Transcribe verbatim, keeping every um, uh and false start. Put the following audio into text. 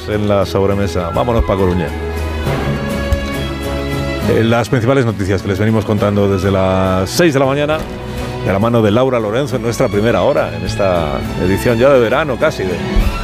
en la sobremesa. Vámonos para Coruña. Eh, las principales noticias que les venimos contando desde las seis de la mañana, de la mano de Laura Lorenzo en nuestra primera hora, en esta edición ya de verano casi de